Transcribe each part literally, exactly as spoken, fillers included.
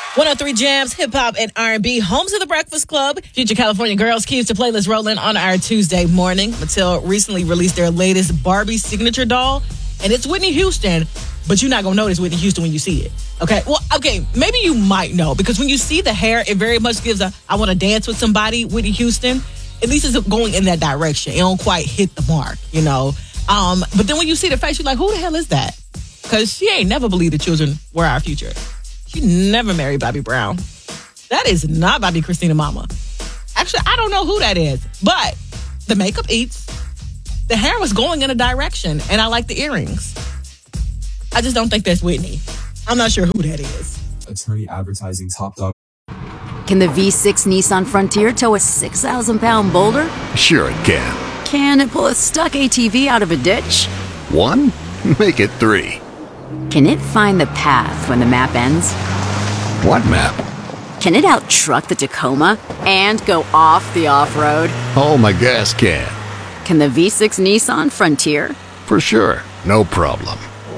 one oh three Jams, hip hop, and R and B, homes of the Breakfast Club. Future California Girls keeps the playlist rolling on our Tuesday morning. Mattel recently released their latest Barbie signature doll, and it's Whitney Houston, but you're not going to notice Whitney Houston when you see it. Okay? Well, okay, maybe you might know, because when you see the hair, it very much gives a, I want to dance with somebody, Whitney Houston. At least it's going in that direction. It don't quite hit the mark, you know? Um, but then when you see the face, you're like, who the hell is that? Because she ain't never believed the children were our future. She never married Bobby Brown. That is not Bobby Christina mama. Actually, I don't know who that is. But the makeup eats. The hair was going in a direction. And I like the earrings. I just don't think that's Whitney. I'm not sure who that is. Attorney advertising top dog. Can the V six Nissan Frontier tow a six thousand pound boulder? Sure it can. Can it pull a stuck A T V out of a ditch? One? Make it three. Can it find the path when the map ends? What map? Can it out-truck the Tacoma and go off the off-road? Oh, my gas can. Can the V six Nissan Frontier? For sure. No problem.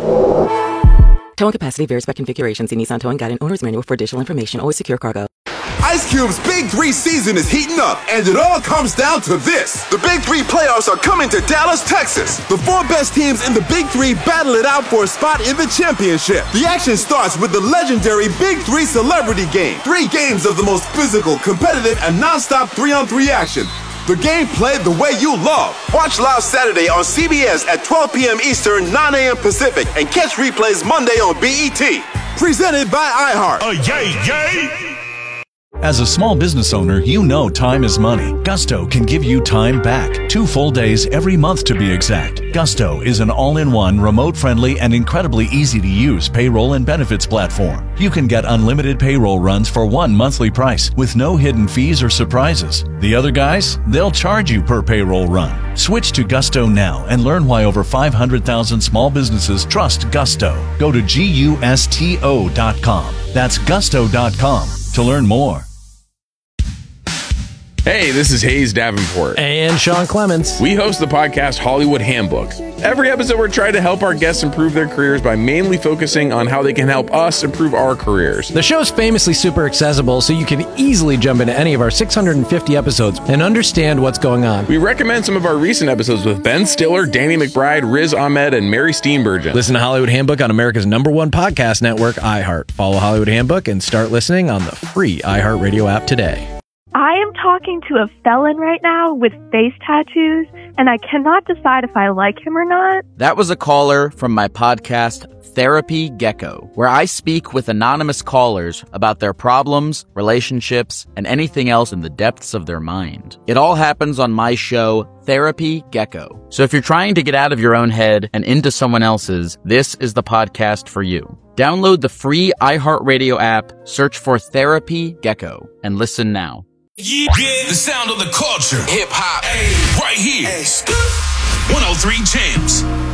Towing capacity varies by configuration. See Nissan Towing Guide and Owner's Manual for additional information. Always secure cargo. Ice Cube's Big Three season is heating up, and it all comes down to this. The Big Three playoffs are coming to Dallas, Texas. The four best teams in the Big Three battle it out for a spot in the championship. The action starts with the legendary Big Three Celebrity Game. Three games of the most physical, competitive, and non-stop three-on-three action. The game played the way you love. Watch live Saturday on C B S at twelve p.m. Eastern, nine a.m. Pacific, and catch replays Monday on B E T. Presented by iHeart. Uh, yay, yay! As a small business owner, you know time is money. Gusto can give you time back. Two full days every month to be exact. Gusto is an all-in-one, remote-friendly, and incredibly easy-to-use payroll and benefits platform. You can get unlimited payroll runs for one monthly price with no hidden fees or surprises. The other guys, they'll charge you per payroll run. Switch to Gusto now and learn why over five hundred thousand small businesses trust Gusto. Go to gusto dot com. That's gusto dot com to learn more. Hey, this is Hayes Davenport. And Sean Clements. We host the podcast Hollywood Handbook. Every episode, we're trying to help our guests improve their careers by mainly focusing on how they can help us improve our careers. The show's famously super accessible, so you can easily jump into any of our six hundred fifty episodes and understand what's going on. We recommend some of our recent episodes with Ben Stiller, Danny McBride, Riz Ahmed, and Mary Steenburgen. Listen to Hollywood Handbook on America's number one podcast network, iHeart. Follow Hollywood Handbook and start listening on the free iHeartRadio app today. I am talking to a felon right now with face tattoos, and I cannot decide if I like him or not. That was a caller from my podcast, Therapy Gecko, where I speak with anonymous callers about their problems, relationships, and anything else in the depths of their mind. It all happens on my show, Therapy Gecko. So if you're trying to get out of your own head and into someone else's, this is the podcast for you. Download the free iHeartRadio app, search for Therapy Gecko, and listen now. Yeah, the sound of the culture. Hip hop. Right here. one oh three Jams.